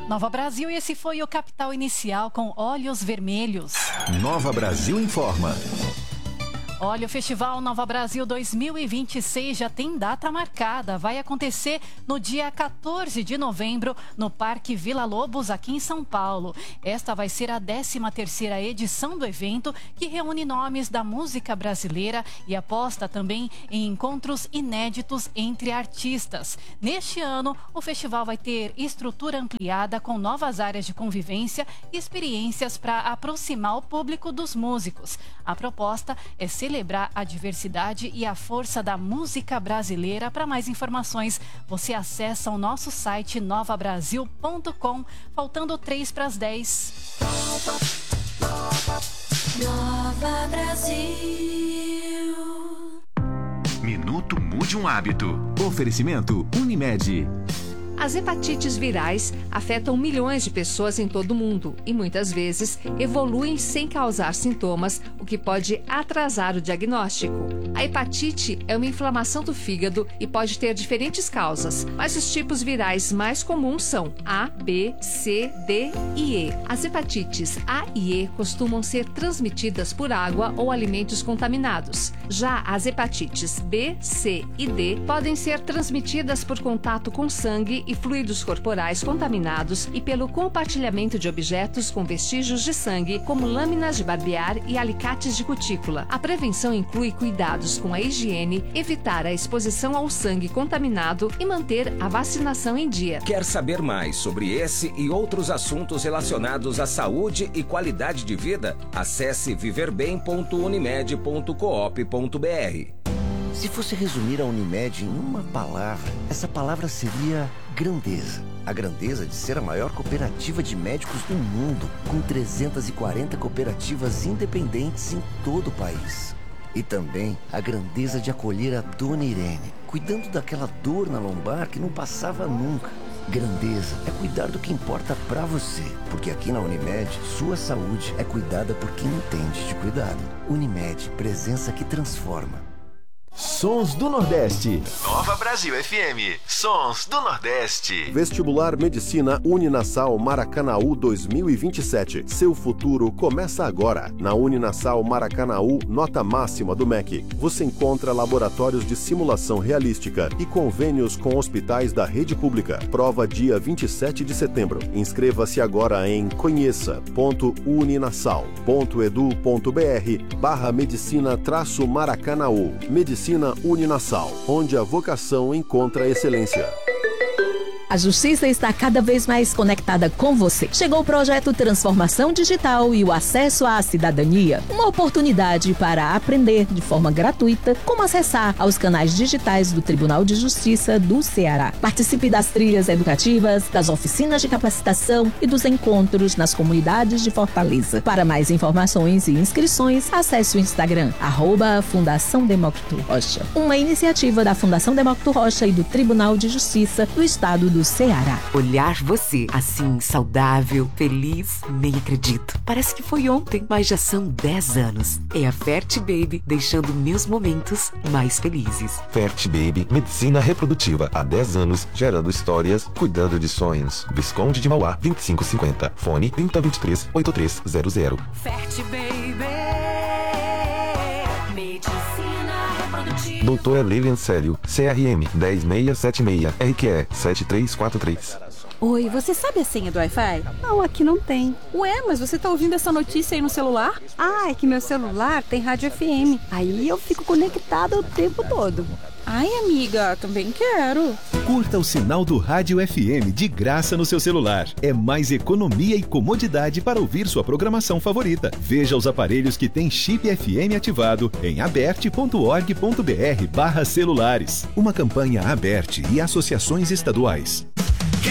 Nova Brasil, e esse foi o Capital Inicial com Olhos Vermelhos. Nova Brasil informa. Olha, o Festival Nova Brasil 2026 já tem data marcada. Vai acontecer no dia 14 de novembro, no Parque Vila Lobos, aqui em São Paulo. Esta vai ser a 13ª edição do evento, que reúne nomes da música brasileira e aposta também em encontros inéditos entre artistas. Neste ano, o festival vai ter estrutura ampliada com novas áreas de convivência e experiências para aproximar o público dos músicos. A proposta é celebrar a diversidade e a força da música brasileira. Para mais informações, você acessa o nosso site novabrasil.com, faltando 3 para as 10. Nova Brasil. Minuto Mude um Hábito. Oferecimento Unimed. As hepatites virais afetam milhões de pessoas em todo o mundo e muitas vezes evoluem sem causar sintomas, o que pode atrasar o diagnóstico. A hepatite é uma inflamação do fígado e pode ter diferentes causas, mas os tipos virais mais comuns são A, B, C, D e E. As hepatites A e E costumam ser transmitidas por água ou alimentos contaminados. Já as hepatites B, C e D podem ser transmitidas por contato com sangue e fluidos corporais contaminados e pelo compartilhamento de objetos com vestígios de sangue, como lâminas de barbear e alicates de cutícula. A prevenção inclui cuidados com a higiene, evitar a exposição ao sangue contaminado e manter a vacinação em dia. Quer saber mais sobre esse e outros assuntos relacionados à saúde e qualidade de vida? Acesse viverbem.unimed.coop.br. Se fosse resumir a Unimed em uma palavra, essa palavra seria grandeza. A grandeza de ser a maior cooperativa de médicos do mundo, com 340 cooperativas independentes em todo o país. E também a grandeza de acolher a Dona Irene, cuidando daquela dor na lombar que não passava nunca. Grandeza é cuidar do que importa pra você, porque aqui na Unimed, sua saúde é cuidada por quem entende de cuidado. Unimed, presença que transforma. Sons do Nordeste. Nova Brasil FM. Sons do Nordeste. Vestibular Medicina Uninasal Maracanaú 2027. Seu futuro começa agora. Na Uninasal Maracanaú, nota máxima do MEC. Você encontra laboratórios de simulação realística e convênios com hospitais da rede pública. Prova dia 27 de setembro. Inscreva-se agora em conheça.uninasal.edu.br/medicina-maracanaú. Medicina Uninasal, onde a vocação encontra excelência. A Justiça está cada vez mais conectada com você. Chegou o projeto Transformação Digital e o Acesso à Cidadania. Uma oportunidade para aprender de forma gratuita como acessar aos canais digitais do Tribunal de Justiça do Ceará. Participe das trilhas educativas, das oficinas de capacitação e dos encontros nas comunidades de Fortaleza. Para mais informações e inscrições, acesse o Instagram, @Fundação Demócrito Rocha. Uma iniciativa da Fundação Demócrito Rocha e do Tribunal de Justiça do Estado do Ceará. Olhar você assim, saudável, feliz, nem acredito. Parece que foi ontem, mas já são 10 anos. É a Fert Baby deixando meus momentos mais felizes. Fert Baby, medicina reprodutiva há 10 anos, gerando histórias, cuidando de sonhos. Visconde de Mauá, 2550. Fone 3023-8300. Fert Baby. Medicina reprodutiva. Doutora Lilian Célio, CRM 10676, RQE 7343. Oi, você sabe a senha do Wi-Fi? Não, aqui não tem. Ué, mas você tá ouvindo essa notícia aí no celular? Ah, é que meu celular tem rádio FM. Aí eu fico conectada o tempo todo. Ai, amiga, também quero. Curta o sinal do Rádio FM de graça no seu celular. É mais economia e comodidade para ouvir sua programação favorita. Veja os aparelhos que têm chip FM ativado em aberte.org.br/celulares. Uma campanha Aberte e associações estaduais.